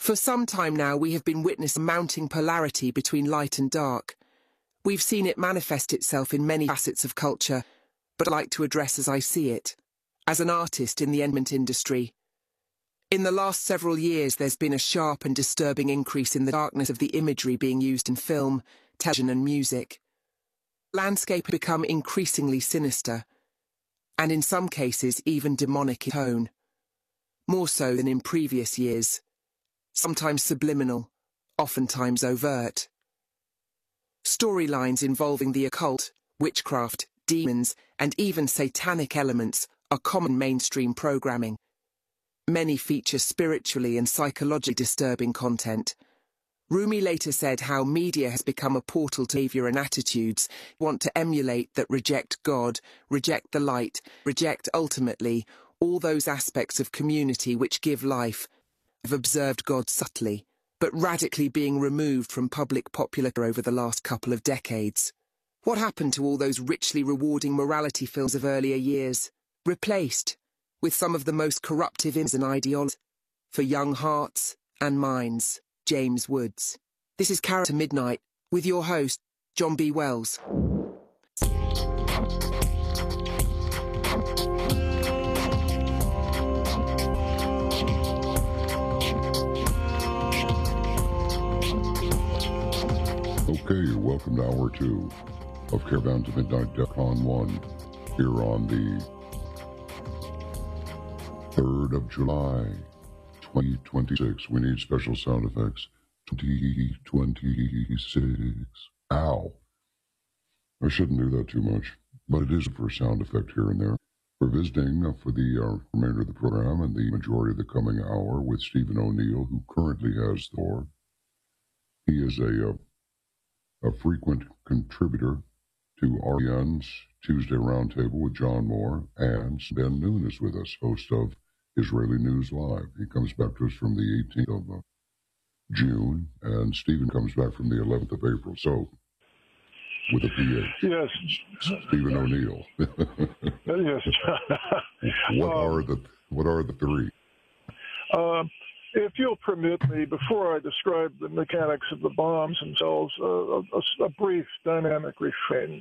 For some time now, we have been witnessing mounting polarity between light and dark. We've seen it manifest itself in many facets of culture, but I'd like to address as I see it, as an artist in the entertainment industry. In the last several years, there's been a sharp and disturbing increase in the darkness of the imagery being used in film, television and music. The landscape has become increasingly sinister, and in some cases even demonic in tone. More so than in previous years. Sometimes subliminal, oftentimes overt. Storylines involving the occult, witchcraft, demons, and even satanic elements are common mainstream programming. Many feature spiritually and psychologically disturbing content. Rumi later said how media has become a portal to behavior and attitudes want to emulate that reject God, reject the light, reject ultimately all those aspects of community which give life, have observed God subtly, but radically being removed from public popularity over the last couple of decades. What happened to all those richly rewarding morality films of earlier years? Replaced with some of the most corruptive images and ideologies for young hearts and minds. James Woods. This is Character Midnight with your host, John B. Wells. Okay, welcome to Hour 2 of Carebound to Midnight DEFCON 1 here on the 3rd of July, 2026. We need special sound effects. 2026. Ow. I shouldn't do that too much, but it is for a sound effect here and there. We're visiting for the remainder of the program and the majority of the coming hour with Stephen O'Neill, who currently has the floor. He is a frequent contributor to RBN's Tuesday Roundtable with John Moore, and Ben Noon is with us, host of Israeli News Live. He comes back to us from the 18th of June, and Stephen comes back from the 11th of April. So, with a PH. Yes. Stephen O'Neill. Yes. What are the three? If you'll permit me, before I describe the mechanics of the bombs themselves, a brief dynamic refrain.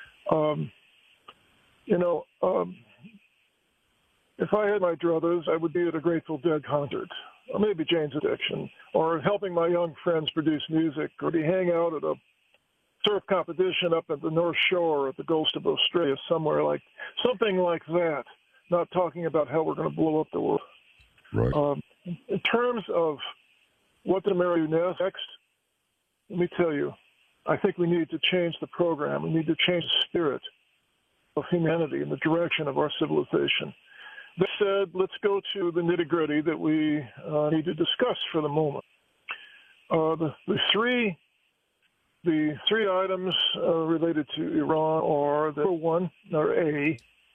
If I had my druthers, I would be at a Grateful Dead concert, or maybe Jane's Addiction, or helping my young friends produce music, or be hang out at a surf competition up at the North Shore at the Gulf of Australia, something like that, not talking about how we're going to blow up the world. Right. In terms of what the America do next, let me tell you, I think we need to change the program. We need to change the spirit of humanity in the direction of our civilization. That said, let's go to the nitty-gritty that we need to discuss for the moment. The three items related to Iran are, number one, or A,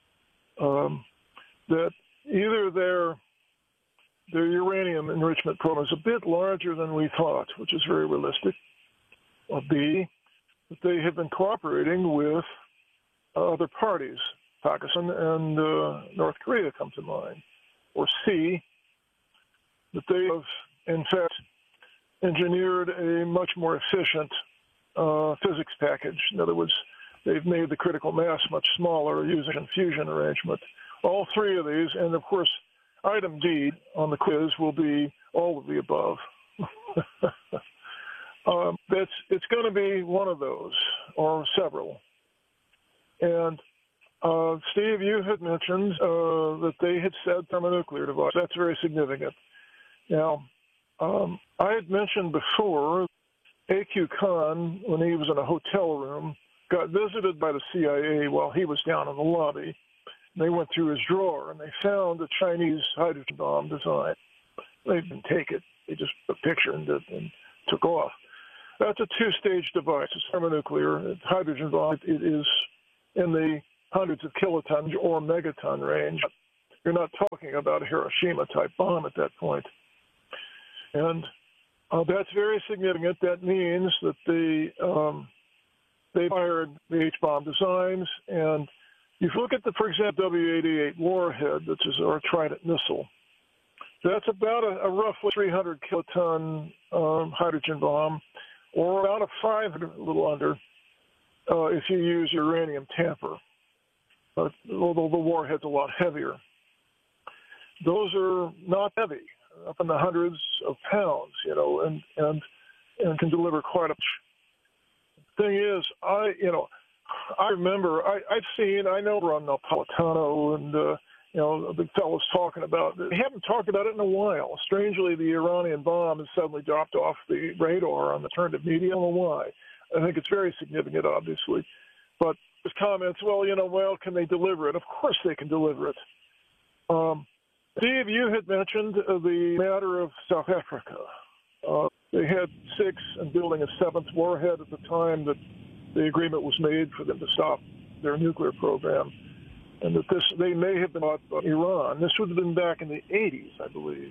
that either their uranium enrichment program is a bit larger than we thought, which is very realistic, or B, that they have been cooperating with other parties. Pakistan and North Korea come to mind. Or C, that they have, in fact, engineered a much more efficient physics package. In other words, they've made the critical mass much smaller using a fusion arrangement. All three of these, and of course, item D on the quiz will be all of the above. It's going to be one of those, or several. And Steve, you had mentioned that they had said thermonuclear device. That's very significant. Now, I had mentioned before, A.Q. Khan, when he was in a hotel room, got visited by the CIA while he was down in the lobby. They went through his drawer, and they found a Chinese hydrogen bomb design. They didn't take it. They just took a picture and took off. That's a two-stage device. It's thermonuclear. It's hydrogen bomb. It is in the hundreds of kilotons or megaton range. You're not talking about a Hiroshima-type bomb at that point. And that's very significant. That means that they fired the H-bomb designs. And if you look at for example, W-88 Warhead, which is our Trident missile, That's about a roughly 300 kiloton hydrogen bomb, or about a 500, a little under, if you use uranium tamper. Although the warhead's a lot heavier. Those are not heavy, up in the hundreds of pounds, and can deliver quite a. Thing is, I remember I know Ron Napolitano and the big fellows talking about it. They haven't talked about it in a while. Strangely, the Iranian bomb has suddenly dropped off the radar on the alternative media. I don't know why. I think it's very significant, obviously. But his comments, well, can they deliver it? Of course they can deliver it. Steve, you had mentioned the matter of South Africa. They had 6 and building a 7th warhead at the time that the agreement was made for them to stop their nuclear program, and that they may have been bought by Iran. This would have been back in the 80s, I believe.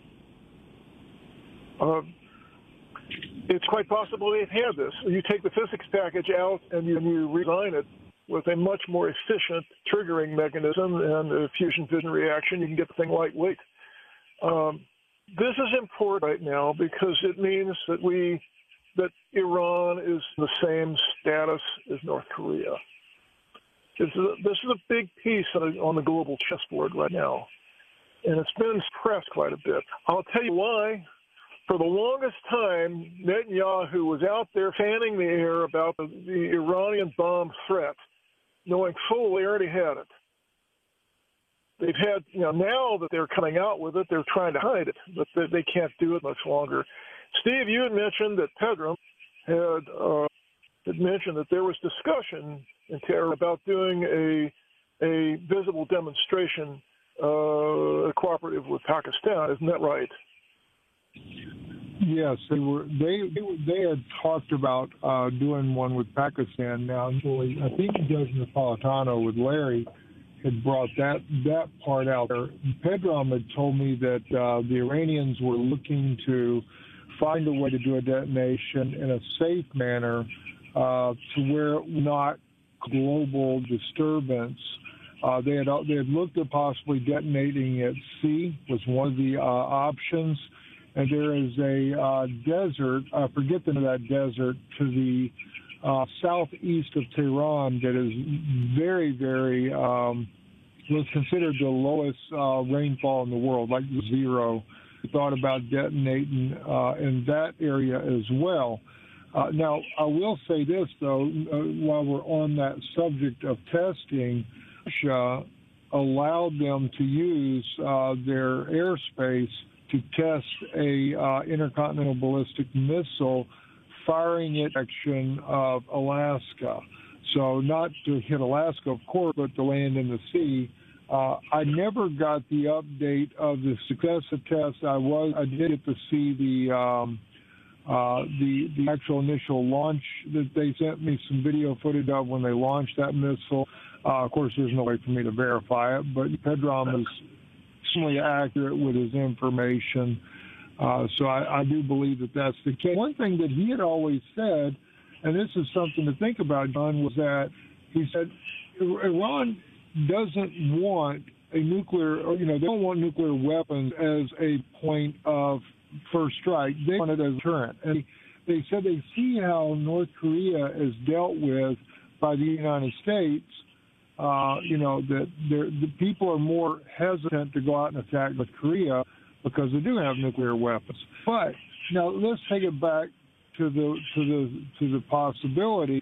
It's quite possible they've had this. You take the physics package out and you redesign it with a much more efficient triggering mechanism and a fusion fission reaction, you can get the thing lightweight. This is important right now because it means that Iran is in the same status as North Korea. This is a big piece on the global chessboard right now, and it's been suppressed quite a bit. I'll tell you why. For the longest time, Netanyahu was out there fanning the air about the Iranian bomb threat, knowing full they already had it. They've had, now that they're coming out with it, they're trying to hide it, but they can't do it much longer. Steve, you had mentioned that Pedram had mentioned that there was discussion in Tehran about doing a visible demonstration cooperative with Pakistan. Isn't that right? Yes, they had talked about doing one with Pakistan. Now, I think Judge Napolitano with Larry had brought that part out there. Pedram had told me that the Iranians were looking to find a way to do a detonation in a safe manner to where not global disturbance. They had looked at possibly detonating at sea was one of the options. And there is a desert, I forget the name of that desert, to the southeast of Tehran that is very, very, was considered the lowest rainfall in the world, like 0. We thought about detonating in that area as well. Now, I will say this, though, while we're on that subject of testing, Russia allowed them to use their airspace to test a intercontinental ballistic missile firing it in the direction of Alaska. So not to hit Alaska, of course, but to land in the sea. I never got the update of the success of tests. I did get to see the actual initial launch that they sent me some video footage of when they launched that missile. Of course, there's no way for me to verify it, but Pedram is extremely accurate with his information. So I do believe that that's the case. One thing that he had always said, and this is something to think about, John, was that he said Iran doesn't want a nuclear, they don't want nuclear weapons as a point of first strike. They want it as a deterrent. And they said they see how North Korea is dealt with by the United States. That the people are more hesitant to go out and attack North Korea because they do have nuclear weapons. But now let's take it back to the possibility.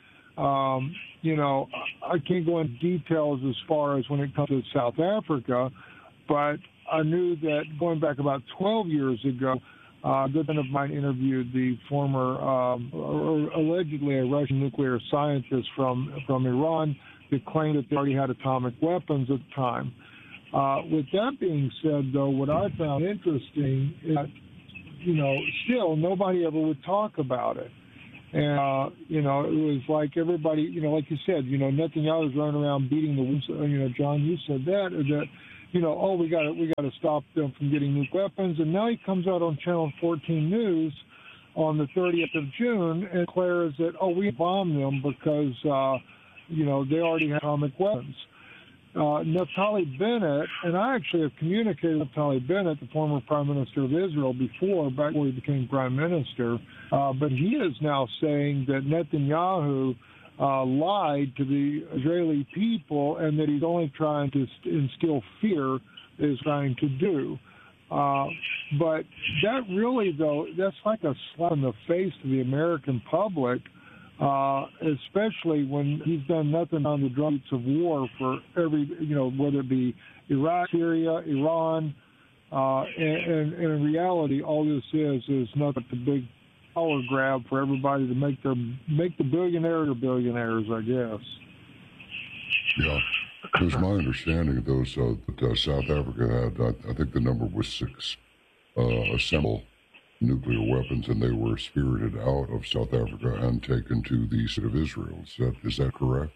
I can't go into details as far as when it comes to South Africa, but I knew that going back about 12 years ago, a good friend of mine interviewed the former, or allegedly a Russian nuclear scientist from Iran that claimed that they already had atomic weapons at the time. With that being said, though, what I found interesting is that, still nobody ever would talk about it. And, it was like everybody, like you said, Netanyahu was running around beating the, John, you said that, we got to stop them from getting nuclear weapons. And now he comes out on Channel 14 News on the 30th of June and declares that, we bombed them because, they already have atomic weapons. Naftali Bennett, and I actually have communicated with Naftali Bennett, the former Prime Minister of Israel, before, back when he became Prime Minister, but he is now saying that Netanyahu lied to the Israeli people and that he's only trying to instill fear that he's trying to do. But that really, though, that's like a slap in the face to the American public, especially when he's done nothing on the drums of war for every, whether it be Iraq, Syria, Iran, and in reality, all this is nothing but a big power grab for everybody to make the billionaires or billionaires, I guess. Yeah. It was my understanding of those that South Africa had, I think the number was 6, assemble nuclear weapons, and they were spirited out of South Africa and taken to the state of Israel. Is that correct?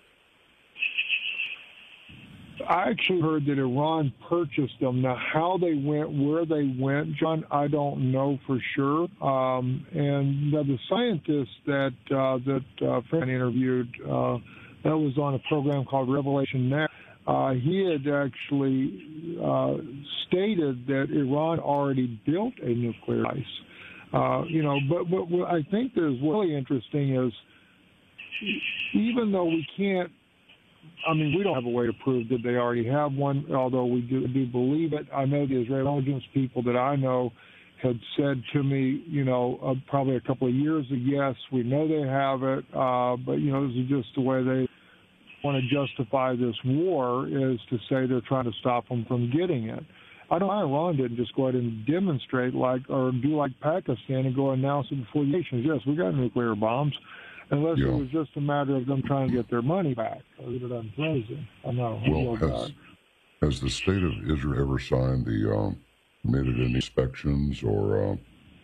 I actually heard that Iran purchased them. Now, how they went, where they went, John, I don't know for sure. And the scientist that Fran interviewed, that was on a program called Revelation Now. He had actually stated that Iran already built a nuclear device. But what I think is really interesting is, even though we can't, we don't have a way to prove that they already have one, although we do believe it. I know the Israeli intelligence people that I know had said to me, probably a couple of years ago, yes, we know they have it, but, this is just the way they want to justify this war, is to say they're trying to stop them from getting it. I don't know why Iran didn't just go ahead and demonstrate or do like Pakistan and go announce it before the nations. Yes, we got nuclear bombs, unless it was just a matter of them trying to get their money back. Or get it unfrozen. I know. Well, has the state of Israel ever signed committed any inspections or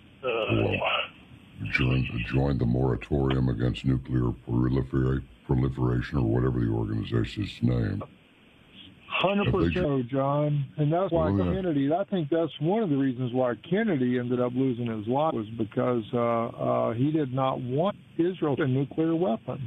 joined the moratorium against nuclear proliferation, or whatever the organization's name? 100%, John. And that's why Kennedy, I think that's one of the reasons why Kennedy ended up losing his life, was because he did not want Israel a nuclear weapon.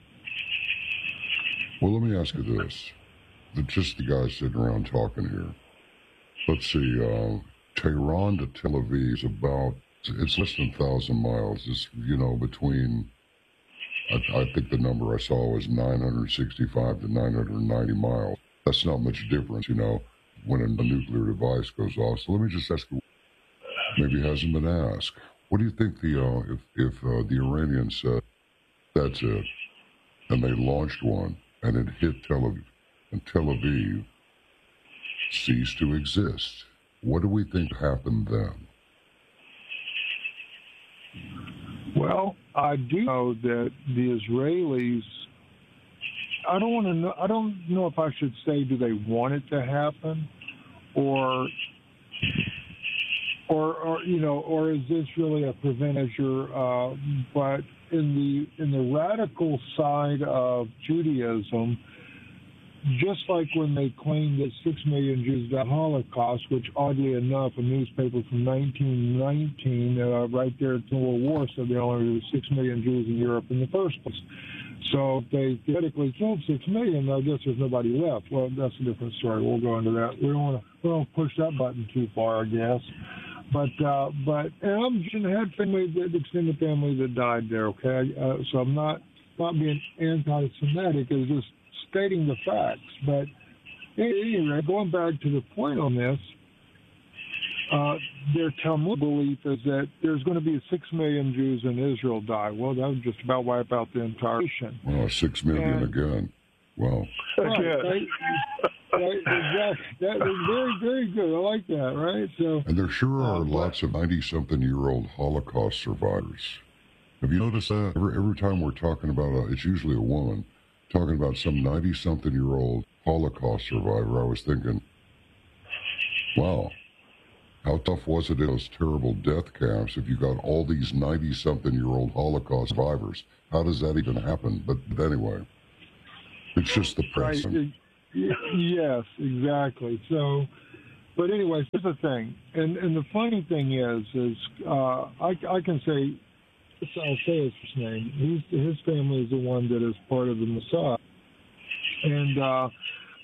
Well, let me ask you this. Just the guys sitting around talking here. Let's see, Tehran to Tel Aviv is it's less than 1,000 miles. It's, between, I think the number I saw was 965 to 990 miles. That's not much difference, when a nuclear device goes off. So let me just ask you, maybe it hasn't been asked. What do you think if the Iranians said, that's it, and they launched one, and it hit Tel Aviv, and Tel Aviv ceased to exist? What do we think happened then? Well, I do know that the Israelis, I don't know if I should say, do they want it to happen, or is this really a prevent measure? But in the radical side of Judaism, just like when they claimed that 6 million Jews died in the Holocaust, which oddly enough, a newspaper from 1919, right there at the World War, said there only were 6 million Jews in Europe in the first place. So if they theoretically killed 6 million, I guess there's nobody left. Well, that's a different story. We'll go into that. We don't want to push that button too far, I guess. But and I had family, extended family that died there. Okay, so I'm not being anti-Semitic. It's just stating the facts. But anyway, going back to the point on this, their Talmud belief is that there's going to be 6 million Jews in Israel die. Well, that would just about wipe out the entire nation. Well, 6 million again. Wow. Right, exactly. That is very, very good. I like that, right? So, and there sure are lots of 90-something-year-old Holocaust survivors. Have you noticed that? Every time we're talking about, it's usually a woman, talking about some 90-something-year-old Holocaust survivor, I was thinking, wow, how tough was it in those terrible death camps if you got all these 90-something-year-old Holocaust survivors? How does that even happen? But anyway, it's just the press. Right. Yes, exactly. So, but anyway, here's the thing, and the funny thing is I can say, I'll say his first name. His family is the one that is part of the Mossad, and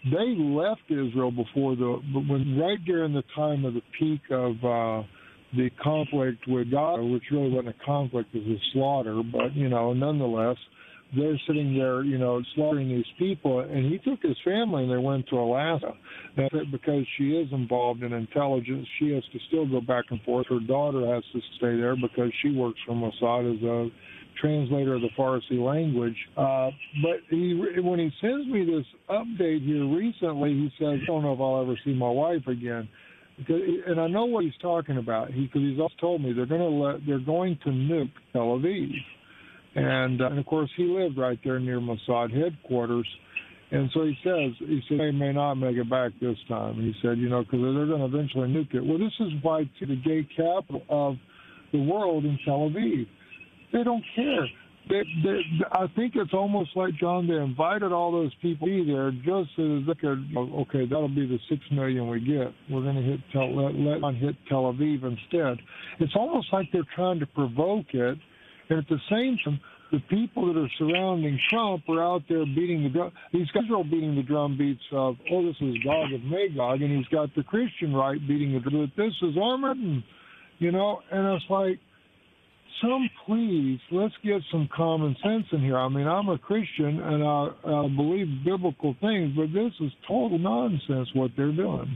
they left Israel right during the time of the peak of the conflict with Gaza, which really wasn't a conflict, it was a slaughter, but, nonetheless, they're sitting there, slaughtering these people, and he took his family and they went to Alaska. And because she is involved in intelligence, she has to still go back and forth. Her daughter has to stay there because she works for Mossad as a translator of the Farsi language. But when he sends me this update here recently, he says, I don't know if I'll ever see my wife again. And I know what he's talking about, because he's also told me they're going to nuke Tel Aviv. And of course, he lived right there near Mossad headquarters. And so he said they may not make it back this time. He said, because they're going to eventually nuke it. Well, this is why the gay capital of the world in Tel Aviv. They don't care. I think it's almost like, John, they invited all those people to be there just so that they could, okay, that'll be the 6 million we get. We're going to hit Tel Aviv instead. It's almost like they're trying to provoke it. And at the same time, the people that are surrounding Trump are out there beating the drum. These guys are all beating the drum beats of, this is Gog and Magog, and he's got the Christian right beating the drum. This is Armageddon, and it's like, please, let's get some common sense in here. I mean, I'm a Christian, and I believe biblical things, but this is total nonsense what they're doing.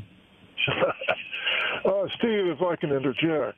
Steve, if I can interject.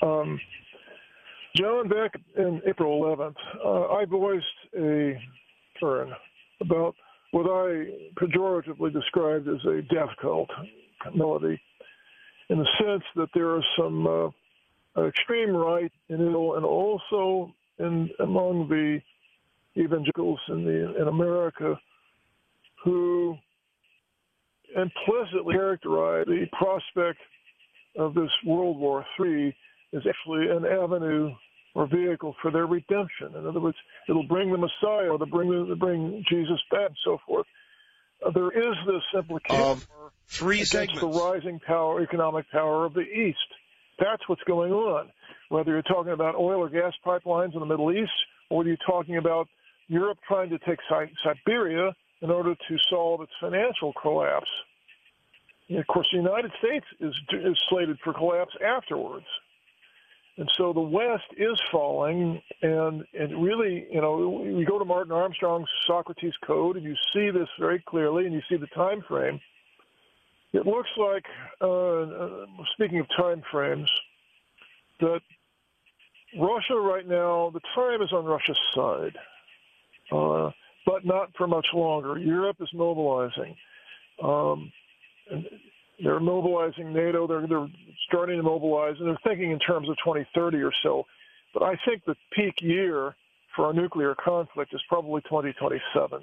John, back in April 11th, I voiced a concern about what I pejoratively described as a death cult melody, in the sense that there are some extreme right in Israel and also among the evangelicals in America who implicitly characterize the prospect of this World War III is actually an avenue or vehicle for their redemption. In other words, it'll bring the Messiah, or bring Jesus back, and so forth. There is this implication of 3 against segments. The rising economic power of the East. That's what's going on. Whether you're talking about oil or gas pipelines in the Middle East, or whether you're talking about Europe trying to take Siberia in order to solve its financial collapse. And of course, the United States is slated for collapse afterwards. And so the West is falling, and really, you go to Martin Armstrong's Socrates Code, and you see this very clearly, and you see the time frame. It looks like, speaking of time frames, that Russia right now, the time is on Russia's side, but not for much longer. Europe is mobilizing. And they're mobilizing NATO. They're starting to mobilize, and they're thinking in terms of 2030 or so. But I think the peak year for a nuclear conflict is probably 2027.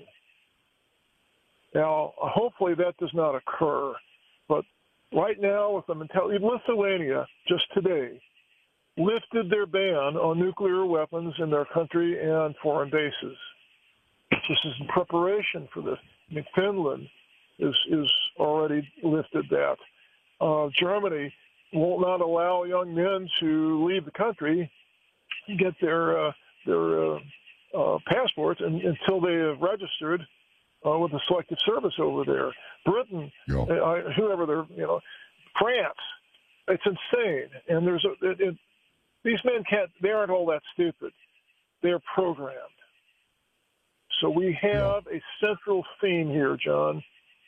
Now, hopefully that does not occur. But right now, with the mentality, Lithuania just today lifted their ban on nuclear weapons in their country and foreign bases. This is in preparation for this. I mean, Finland is already lifted that. Germany will not allow young men to leave the country, get their passports until they have registered with the Selective Service over there. Britain, whoever they're, France. It's insane. And these men they aren't all that stupid. They're programmed. So we have a central theme here, John.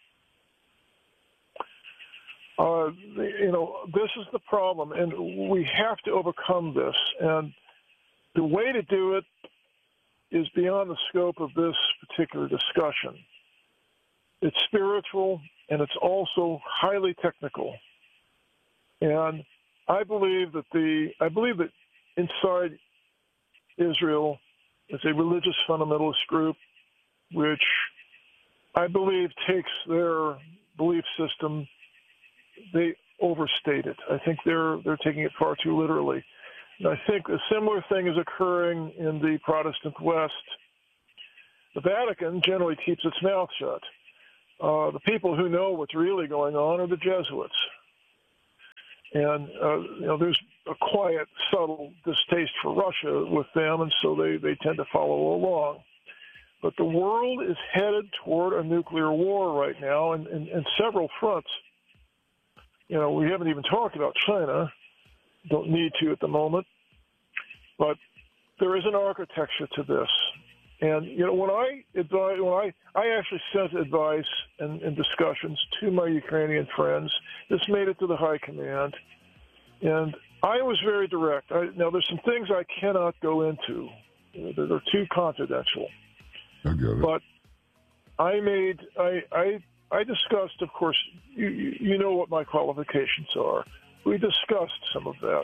This is the problem, and we have to overcome this. And the way to do it is beyond the scope of this particular discussion. It's spiritual, and it's also highly technical. And I believe that inside Israel is a religious fundamentalist group, which I believe takes their belief system. They overstate it. I think they're taking it far too literally. And I think a similar thing is occurring in the Protestant West. The Vatican generally keeps its mouth shut. The people who know what's really going on are the Jesuits. And, there's a quiet, subtle distaste for Russia with them, and so they tend to follow along. But the world is headed toward a nuclear war right now in several fronts. You know, we haven't even talked about China. Don't need to at the moment. But there is an architecture to this. And, you know, when I actually sent advice and discussions to my Ukrainian friends, this made it to the high command. And I was very direct. Now, there's some things I cannot go into. That are too confidential. I get it. But I discussed, of course, you know what my qualifications are. We discussed some of that.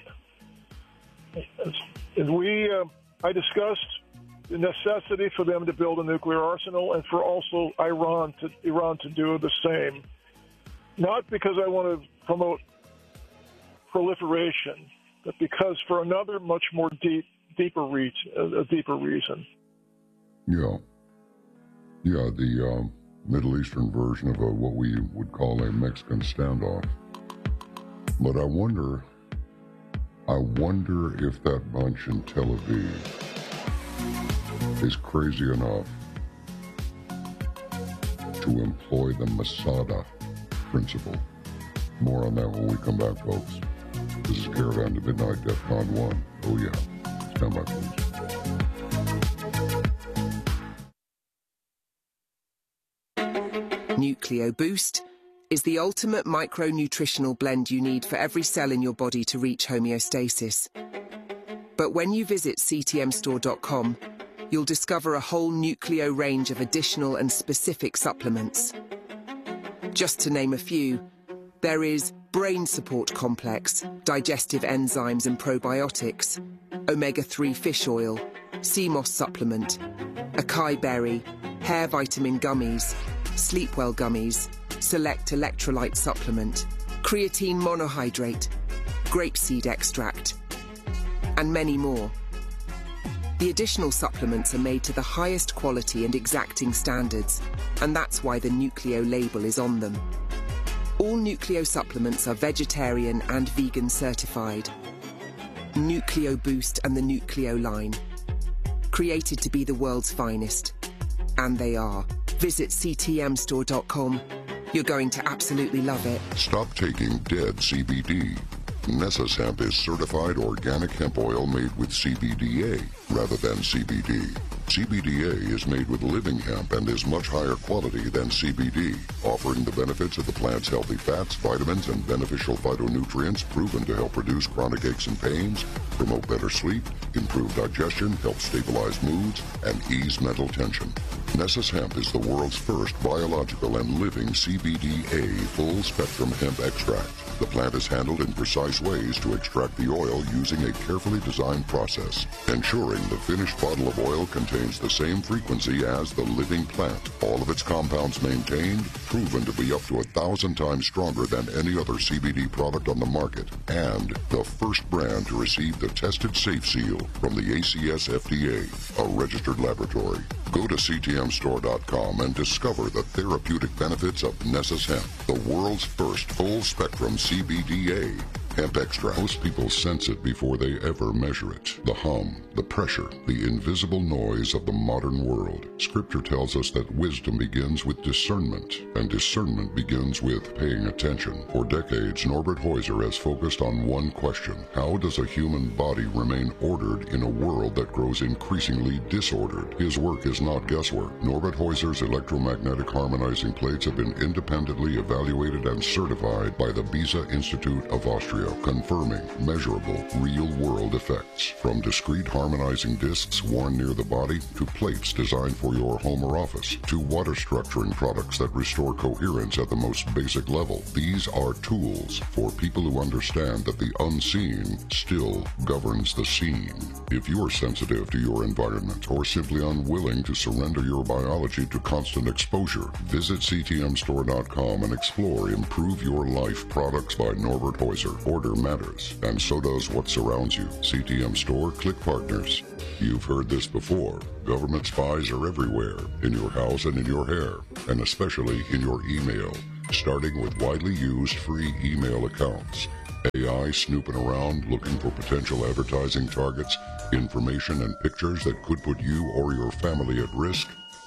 And I discussed the necessity for them to build a nuclear arsenal and for also Iran to do the same. Not because I want to promote proliferation, but because for another much more deeper reason. Yeah. Yeah, the Middle Eastern version of what we would call a Mexican standoff. But I wonder if that bunch in Tel Aviv is crazy enough to employ the Masada principle. More on that when we come back, folks. This is Caravan to Midnight, DEFCON 1. Oh yeah. Stand by, please. Nucleo Boost is the ultimate micronutritional blend you need for every cell in your body to reach homeostasis. But when you visit ctmstore.com, you'll discover a whole Nucleo range of additional and specific supplements. Just to name a few, there is Brain Support Complex, digestive enzymes and probiotics, omega-3 fish oil, CMOS supplement, acai berry, hair vitamin gummies, Sleepwell gummies, select electrolyte supplement, creatine monohydrate, grapeseed extract, and many more. The additional supplements are made to the highest quality and exacting standards, and that's why the Nucleo label is on them. All Nucleo supplements are vegetarian and vegan certified. Nucleo Boost and the Nucleo line. Created to be the world's finest. And they are. Visit ctmstore.com. You're going to absolutely love it. Stop taking dead CBD. Nessus Hemp is certified organic hemp oil made with CBDA rather than CBD. CBDA is made with living hemp and is much higher quality than CBD, offering the benefits of the plant's healthy fats, vitamins, and beneficial phytonutrients proven to help reduce chronic aches and pains, promote better sleep, improve digestion, help stabilize moods, and ease mental tension. Nessus Hemp is the world's first biological and living CBDA full-spectrum hemp extract. The plant is handled in precise ways to extract the oil using a carefully designed process, ensuring the finished bottle of oil contains the same frequency as the living plant. All of its compounds maintained, proven to be up to 1,000 times stronger than any other CBD product on the market, and the first brand to receive the tested safe seal from the ACS FDA, a registered laboratory. Go to ctmstore.com and discover the therapeutic benefits of Nessus Hemp, the world's first full-spectrum CBDA hemp extract. Most people sense it before they ever measure it. The hum, the pressure, the invisible noise of the modern world. Scripture tells us that wisdom begins with discernment, and discernment begins with paying attention. For decades, Norbert Heuser has focused on one question: how does a human body remain ordered in a world that grows increasingly disordered? His work is not guesswork. Norbert Heuser's electromagnetic harmonizing plates have been independently evaluated and certified by the Beza Institute of Austria, confirming measurable, real-world effects. From discrete harmonizing discs worn near the body to plates designed for your home or office, to water structuring products that restore coherence at the most basic level. These are tools for people who understand that the unseen still governs the seen. If you're sensitive to your environment or simply unwilling to surrender your biology to constant exposure, visit ctmstore.com and explore Improve Your Life products by Norbert Heuser. Order matters, and so does what surrounds you. CTM Store, click partners. You've heard this before. Government spies are everywhere, in your house and in your hair, and especially in your email, starting with widely used free email accounts. AI snooping around looking for potential advertising targets, information and pictures that could put you or your family at risk.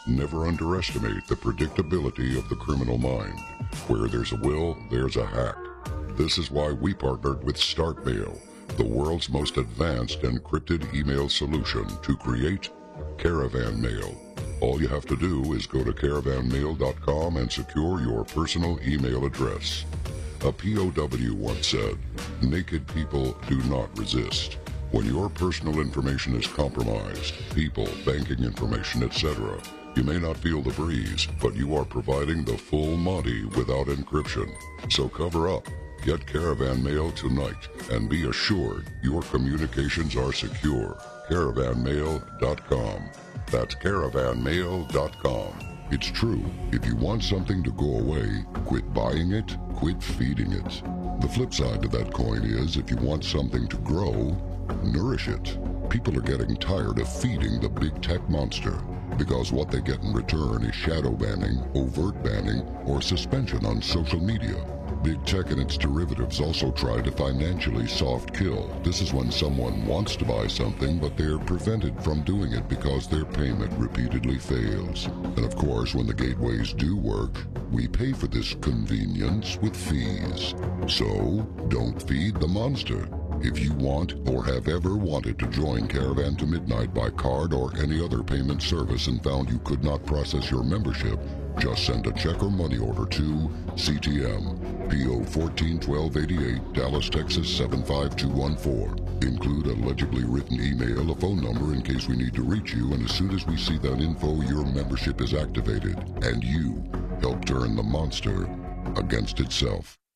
Never underestimate the predictability of the criminal mind. Where there's a will, there's a hack. This is why we partnered with StartMail, the world's most advanced encrypted email solution to create Caravan Mail. All you have to do is go to caravanmail.com and secure your personal email address. A POW once said, "Naked people do not resist." When your personal information is compromised, people, banking information, etc., you may not feel the breeze, but you are providing the full Monty without encryption. So cover up. Get Caravan Mail tonight and be assured your communications are secure. Caravanmail.com. That's caravanmail.com. It's true. If you want something to go away, quit buying it, quit feeding it. The flip side to that coin is if you want something to grow, nourish it. People are getting tired of feeding the big tech monster because what they get in return is shadow banning, overt banning, or suspension on social media. Big tech and its derivatives also try to financially soft kill. This is when someone wants to buy something, but they're prevented from doing it because their payment repeatedly fails. And of course, when the gateways do work, we pay for this convenience with fees. So, don't feed the monster. If you want or have ever wanted to join Caravan to Midnight by card or any other payment service and found you could not process your membership, just send a check or money order to CTM, PO 141288, Dallas, Texas 75214. Include a legibly written email, a phone number in case we need to reach you, and as soon as we see that info, your membership is activated, and you help turn the monster against itself.